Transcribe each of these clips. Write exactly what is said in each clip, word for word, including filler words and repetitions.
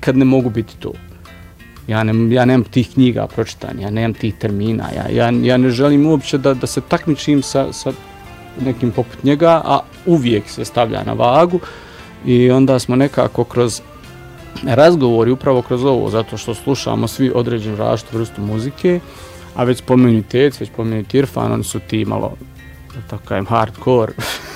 nikad ne mogu biti to. Ja, ne, ja nemam tih knjiga pročitanja, ja nemam tih termina, ja, ja, ja ne želim uopće da, da se takmičim sa, sa nekim poput njega, a uvijek se stavlja na vagu i onda smo nekako kroz razgovori, upravo kroz ovo, zato što slušamo svi određenu različitu vrstu muzike, a već spomenu Tec, već spomenu Irfan, oni su ti malo, da tako kažem, hardcore,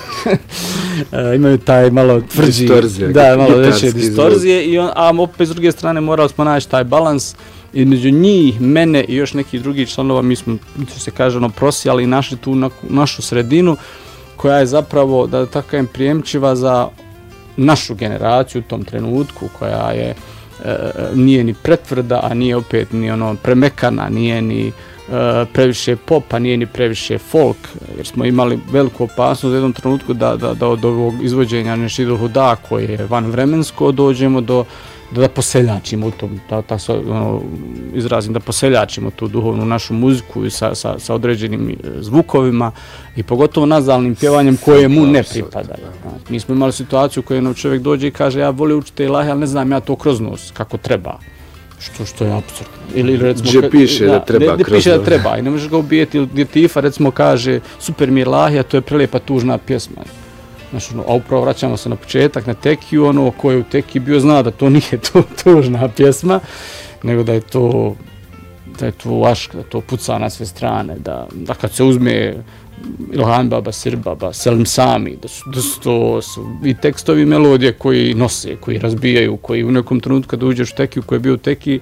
imaju taj malo tvrđi, da, malo veće distorzije, i on, a opet s druge strane morali smo naći taj balans između njih, mene i još nekih drugih članova. Mi smo, to se kaže, ono, prosijali i našli tu na, našu sredinu koja je zapravo, da tako kažem, prijemčiva za našu generaciju u tom trenutku, koja je e, nije ni pretvrda, a nije opet ni ono premekana, nije ni e, previše pop, a nije ni previše folk, jer smo imali veliku opasnost u jednom trenutku da, da, da od ovog izvođenja Nešidul Huda, koje je vanvremensko, dođemo do da, da poseljačimo u tom, da, da, ono, izrazim, da poseljačimo tu duhovnu našu muziku sa, sa, sa određenim zvukovima i pogotovo nazalnim pjevanjem koje mu ne pripada. Mi smo imali situaciju u kojoj nam čovjek dođe i kaže ja volim učiti ilahe, ali ne znam ja to kroz nos kako treba. Što, što je apsurdno. Ili recimo gdje piše da, da treba ne, kroz piše da treba i ne možeš ga ubijeti. Ili Tifa recimo kaže super mi je ilahe, a to je prelijepa tužna pjesma. Znači, ono, a upravo vraćamo se na početak, na Tekiju, ono ko je u Tekiji bio zna da to nije to tužna pjesma, nego da je to da je to vašk, da to puca na sve strane, da, da kad se uzme Ilhan Baba, Sir Baba, Selim Sami, da su, da su to su i tekstovi i melodije koji nose, koji razbijaju, koji u nekom trenutku kad uđeš u Tekiju, koji je bio u Tekiji,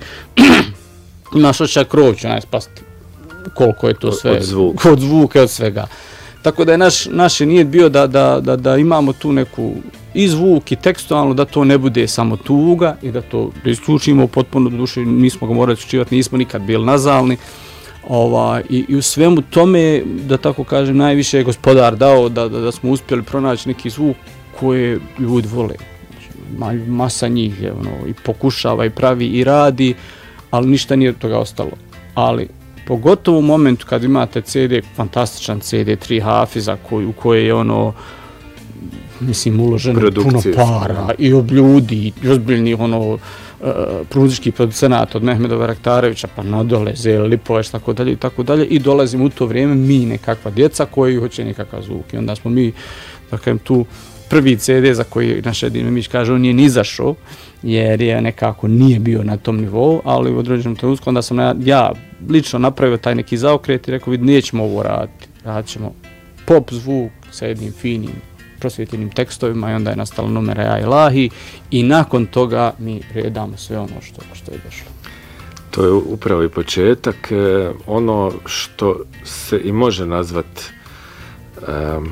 imaš očaj krov će onaj spasti. Koliko je to sve, od zvuka, od zvuka, od svega. Tako da je naš, naš nije bio da, da, da, da imamo tu neku i zvuk i tekstualno, da to ne bude samo tuga i da to isključimo potpuno do duše, nismo ga morali isključivati, nismo nikad bili nazalni. Ova, i, i u svemu tome, da tako kažem, najviše je gospodar dao da, da, da smo uspjeli pronaći neki zvuk koje ljudi vole. Znači, masa njih je, ono, i pokušava i pravi i radi, ali ništa nije od toga ostalo. Ali pogotovo u momentu kad imate ce de, fantastičan ce de, tri Hafiza koji, u koje je ono, mislim, uloženo puno para i od ljudi, i ozbiljnih ono, uh, muzičkih producenata od Mehmeda Baraktarevića pa nadole, Zel, Lipoveš, tako dalje i tako dalje, i dolazimo u to vrijeme mi nekakva djeca koji hoće nekakav zvuk. I onda smo mi, da kažem, tu prvi ce de za koji naš Edin Memić kaže, on nije ni izašao, jer je nekako nije bio na tom nivou, ali u određenom trenutku onda sam ja, ja lično napravio taj neki zaokret i rekao, vidi, nećemo ovo raditi, radit ćemo pop zvuk sa jednim finim prosvjetljenim tekstovima i onda je nastala numera Ja Ilahi i nakon toga mi redamo sve ono što, što je došlo. To je upravo i početak, ono što se i može nazvati um,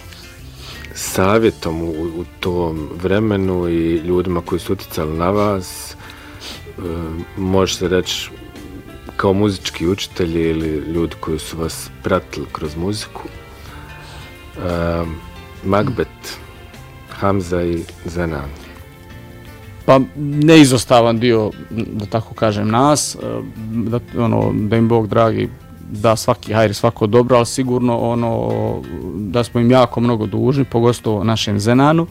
savjetom u, u tom vremenu i ljudima koji su utjecali na vas, um, može se reći kao muzički učitelji ili ljudi koji su vas pratili kroz muziku. Um, Magbet, Hamza i Zenan. Pa neizostavan dio, da tako kažem, nas, da, ono, da im Bog dragi da svaki hajr, svako dobro, ali sigurno ono, da smo im jako mnogo dužni, pogotovo našem Zenanu.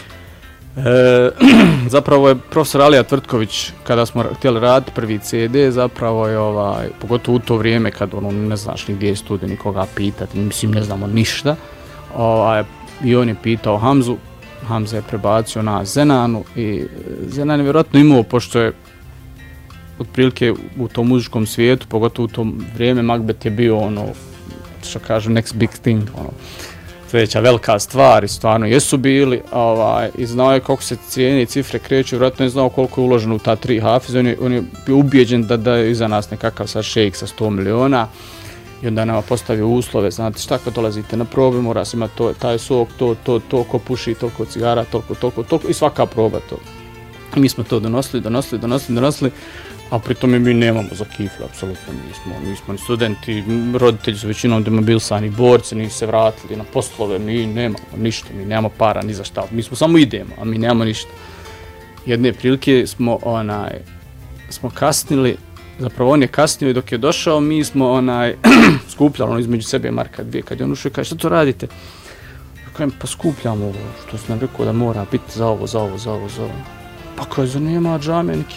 E, zapravo je profesor Alija Tvrtković, kada smo htjeli raditi prvi ce de, zapravo je, ovaj, pogotovo u to vrijeme kad ono, ne znaš ni gdje je studio, nikoga pitati, mislim ne znamo ništa, ovaj, i on je pitao Hamzu, Hamza je prebacio na Zenanu i Zenan je vjerojatno imao, pošto je otprilike u tom muzičkom svijetu, pogotovo u tom vrijeme, Magbet je bio ono, što kažu, next big thing, ono, sljedeća velika stvar i stvarno jesu bili, ovaj, i znao je koliko se cijene i cifre kreću, vjerojatno je znao koliko je uloženo u ta tri Hafiza, on je, on je bio ubijeđen da, da je iza nas nekakav sad šejk sa sto miliona, i onda nama postavio uslove, znate šta, kad dolazite na probe, mora se imati to, taj sok, to, to, to, ko puši, toliko cigara, toliko, toliko, toliko, i svaka proba to. I mi smo to donosili, donosili, donosili, donosili, a pri tome mi nemamo za kifle, apsolutno nismo, nismo ni studenti, roditelji su većinom demobilisani borci, nisu se vratili na poslove, mi nemamo ništa, mi nemamo para ni za šta, mi smo samo idemo, a mi nemamo ništa. Jedne prilike smo, onaj, smo kasnili, zapravo on je kasnio i dok je došao, mi smo onaj, skupljali ono između sebe marka dvije, kad je on ušao i kaže, što to radite? Kajem, pa skupljamo ovo, što sam nam rekao da mora biti za ovo, za ovo, za ovo, za ovo. Pa kaže, nema džame, neki